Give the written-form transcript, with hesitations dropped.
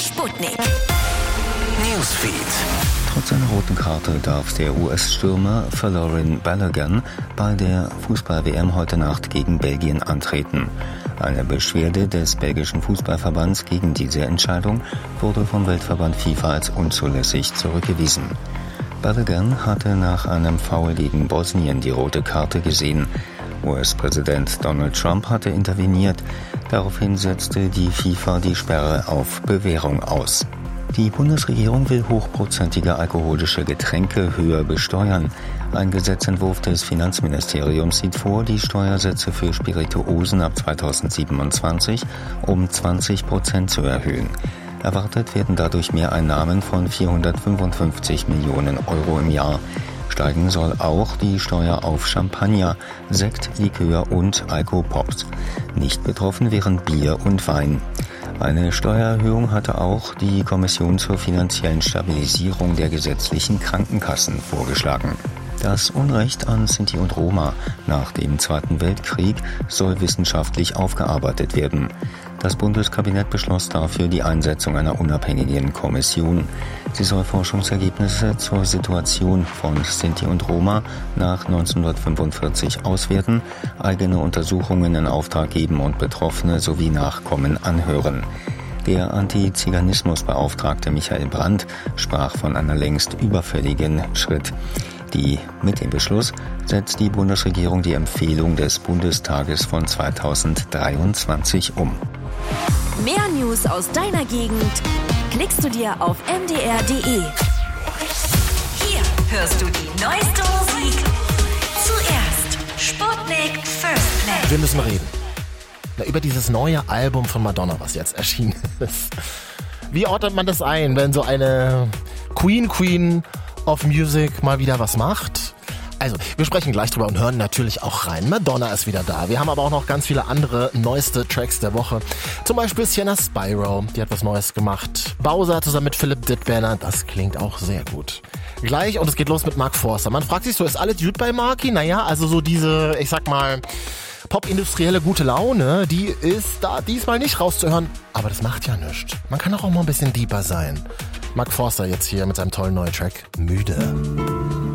Sputnik. Newsfeed. Trotz einer roten Karte darf der US-Stürmer Folarin Balogun bei der Fußball-WM heute Nacht gegen Belgien antreten. Eine Beschwerde des belgischen Fußballverbands gegen diese Entscheidung wurde vom Weltverband FIFA als unzulässig zurückgewiesen. Balogun hatte nach einem Foul gegen Bosnien die rote Karte gesehen. US-Präsident Donald Trump hatte interveniert. Daraufhin setzte die FIFA die Sperre auf Bewährung aus. Die Bundesregierung will hochprozentige alkoholische Getränke höher besteuern. Ein Gesetzentwurf des Finanzministeriums sieht vor, die Steuersätze für Spirituosen ab 2027 um 20% zu erhöhen. Erwartet werden dadurch Mehreinnahmen von 455 Millionen Euro im Jahr. Steigen soll auch die Steuer auf Champagner, Sekt, Likör und Alkopops. Nicht betroffen wären Bier und Wein. Eine Steuererhöhung hatte auch die Kommission zur finanziellen Stabilisierung der gesetzlichen Krankenkassen vorgeschlagen. Das Unrecht an Sinti und Roma nach dem Zweiten Weltkrieg soll wissenschaftlich aufgearbeitet werden. Das Bundeskabinett beschloss dafür die Einsetzung einer unabhängigen Kommission. Sie soll Forschungsergebnisse zur Situation von Sinti und Roma nach 1945 auswerten, eigene Untersuchungen in Auftrag geben und Betroffene sowie Nachkommen anhören. Der Antiziganismusbeauftragte Michael Brandt sprach von einer längst überfälligen Schritt. Mit dem Beschluss setzt die Bundesregierung die Empfehlung des Bundestages von 2023 um. Mehr News aus deiner Gegend klickst du dir auf mdr.de. Hier hörst du die neueste Musik. Zuerst Sputnik First Play. Wir müssen reden. Über dieses neue Album von Madonna, was jetzt erschienen ist. Wie ordnet man das ein, wenn so eine Queen of Music mal wieder was macht? Also, wir sprechen gleich drüber und hören natürlich auch rein. Madonna ist wieder da. Wir haben aber auch noch ganz viele andere neueste Tracks der Woche. Zum Beispiel Sienna Spyro, die hat was Neues gemacht. Bowser zusammen mit Philipp Dittberner, das klingt auch sehr gut. Gleich, und es geht los mit Mark Forster. Man fragt sich so, ist alles gut bei Marky? Naja, also so diese, ich sag mal, popindustrielle gute Laune, die ist da diesmal nicht rauszuhören. Aber das macht ja nichts. Man kann auch mal ein bisschen deeper sein. Mark Forster jetzt hier mit seinem tollen neuen Track Müde.